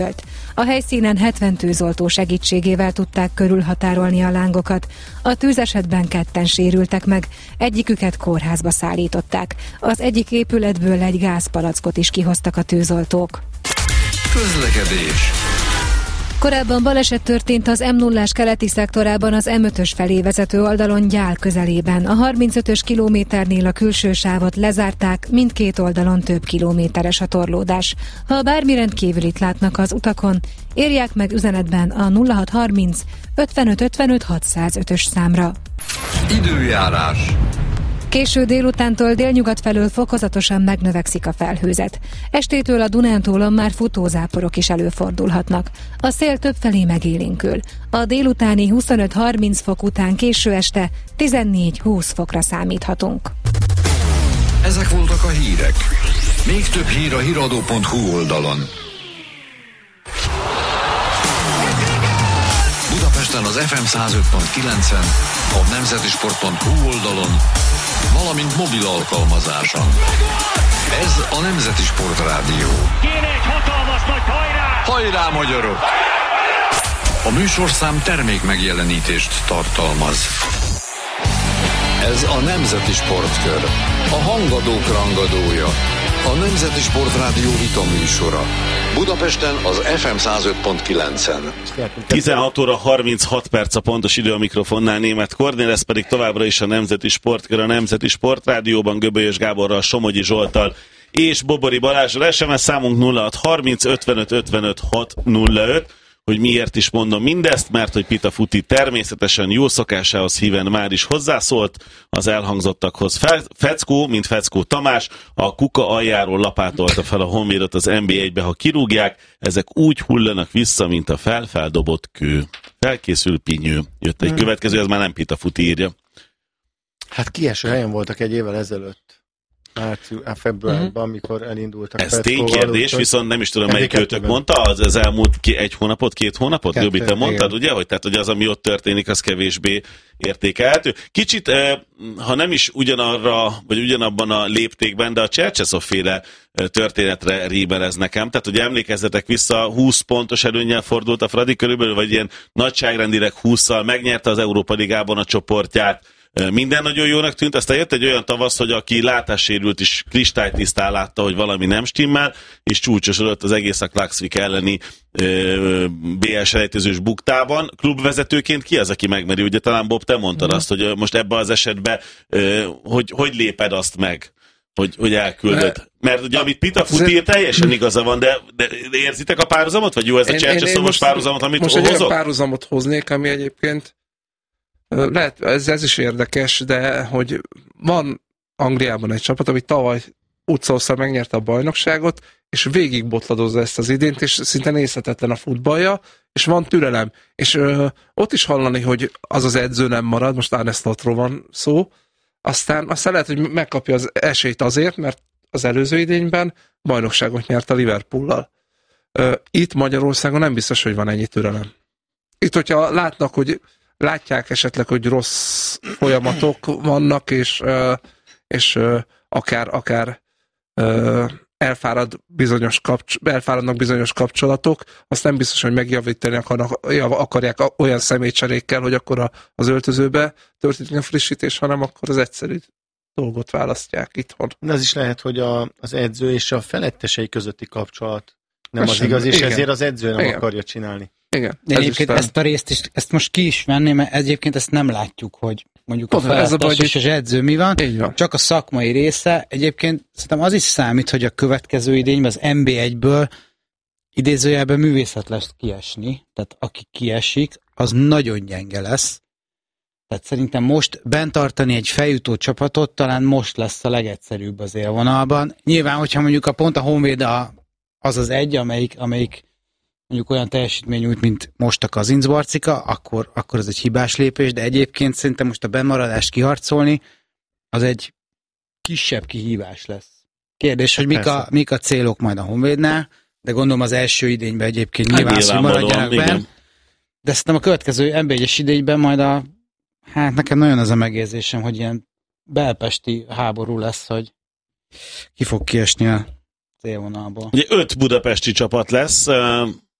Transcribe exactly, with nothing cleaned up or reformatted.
A helyszínen hetven tűzoltó segítségével tudták körülhatárolni a lángokat. A tűzesetben ketten sérültek meg, egyiküket kórházba szállították. Az egyik épületből egy gázpalackot is kihoztak a tűzoltók. Közlekedés. Korábban baleset történt az em nullás keleti szektorában az em ötös felé vezető oldalon Gyál közelében. A harmincötös kilométernél a külső sávot lezárták, mindkét oldalon több kilométeres a torlódás. Ha bármi rendkívülit látnak az utakon, írják meg üzenetben a nulla hat harminc ötvenöt ötvenöt hatszázötös számra. Időjárás. Késő délutántól délnyugat felől fokozatosan megnövekszik a felhőzet. Estétől a Dunántúlon már futózáporok is előfordulhatnak. A szél többfelé megélénkül. A délutáni huszonöt-harminc fok után késő este tizennégy-húsz fokra számíthatunk. Ezek voltak a hírek. Még több hír a híradó pont hú oldalon. Budapesten az ef em száz öt pont kilencen, a nemzetisport pont hú oldalon, valamint mobil alkalmazáson. Ez a Nemzeti Sport Rádió. Kéne egy hatalmas nagy hajrá! Hajrá, magyarok! A műsorszám termék megjelenítést tartalmaz. Ez a Nemzeti Sportkör. A hangadók rangadója. A Nemzeti Sport Rádió vitaműsora. Budapesten az ef em száz öt pont kilencen. tizenhat óra harminchat perc a pontos idő a mikrofonnál, Németh Kornél, ez pedig továbbra is a Nemzeti Sportkör, a Nemzeti Sportrádióban Göbölyös Gáborral, Somogyi Zsolttal és Bobori Balázsral. es em es számunk nulla hat harminc ötvenöt ötvenöt hatszázöt. Hogy miért is mondom mindezt, mert hogy Pita Futi természetesen jó szokásához híven már is hozzászólt az elhangzottakhoz. Fe- Feckó, mint Feckó Tamás, a kuka aljáról lapátolta fel a Honvédot az en bé egybe, ha kirúgják, ezek úgy hullanak vissza, mint a felfeldobott kő. Felkészül Pinyő. Jött egy hmm. következő, ez már nem Pita Futi írja. Hát kieső helyen voltak egy évvel ezelőtt. Március, februárban, uh-huh. amikor elindultak. Ez ténykérdés, viszont nem is tudom, melyik őtök mondta, az, az elmúlt ki, egy hónapot, két hónapot, Göbi, te mondtad, ugye, hogy, tehát, hogy az, ami ott történik, az kevésbé értékelhető. Kicsit, ha nem is ugyanarra, vagy ugyanabban a léptékben, de a Csercseszov-féle történetre rímel ez nekem. Tehát, hogy emlékezzetek vissza, húsz pontos előnnyel fordult a Fradi körülbelül, vagy ilyen nagyságrendileg hússzal megnyerte az Európa Ligában a csoportját. Minden nagyon jónak tűnt, aztán jött egy olyan tavasz, hogy aki látássérült is kristálytisztán látta, hogy valami nem stimmel, és csúcsosodott az egész a Klaxvik elleni bé el selejtezős buktában. Klubvezetőként ki az, aki megmeri? Ugye talán Bob, te mondtad mm. azt, hogy most ebben az esetben hogy, hogy léped azt meg? Hogy, hogy elküldöd. Mert ugye, amit Pita Futi teljesen igaza van, de, de érzitek a párhuzamot? Vagy jó ez a Csercseszovos párhuzamot, amit most hozok? Most egy olyan párhuzamot hoznék, ami egyébként lehet, ez, ez is érdekes, de hogy van Angliában egy csapat, ami tavaly utcahosszal megnyerte a bajnokságot, és végig botladozza ezt az idént, és szinte nézhetetlen a futballja, és van türelem. És ö, ott is hallani, hogy az az edző nem marad, most Arnestotról van szó, aztán, aztán lehet, hogy megkapja az esélyt azért, mert az előző idényben bajnokságot nyert a Liverpoollal. Ö, itt Magyarországon nem biztos, hogy van ennyi türelem. Itt, hogyha látnak, hogy látják esetleg, hogy rossz folyamatok vannak, és, és akár, akár elfárad bizonyos kapcs- elfáradnak bizonyos kapcsolatok, azt nem biztos, hogy megjavítani akarnak, akarják olyan személycserékkel, hogy akkor a, az öltözőbe történik a frissítés, hanem akkor az egyszerű dolgot választják itthon. De az is lehet, hogy a, az edző és a felettesei közötti kapcsolat nem Ez az sem, igaz, és igen. ezért az edző nem Igen. akarja csinálni. Igen. De ez egyébként ezt a részt is, ezt most ki is venném, mert egyébként ezt nem látjuk, hogy mondjuk Pont, a felettes és az edző mi van, van, csak a szakmai része. Egyébként szerintem az is számít, hogy a következő idényben az en bé egyből idézőjelben művészet lesz kiesni, tehát aki kiesik, az nagyon gyenge lesz. Tehát szerintem most bent tartani egy feljutó csapatot talán most lesz a legegyszerűbb az élvonalban. Nyilván, hogyha mondjuk a pont a Honvéd a, az az egy, amelyik, amelyik mondjuk olyan teljesítmény nyújt, mint most a Kazincbarcika, akkor, akkor ez egy hibás lépés, de egyébként szerintem most a bennmaradást kiharcolni, az egy kisebb kihívás lesz. Kérdés, hogy mik a, mik a célok majd a Honvédnál, de gondolom az első idényben egyébként hát nyilván, nyilván hogy maradjanak benn, de szerintem a következő en bé egyes idényben majd a, hát nekem nagyon az a megérzésem, hogy ilyen belpesti háború lesz, hogy ki fog kiesni a élvonalból. Ugye öt budapesti csapat lesz,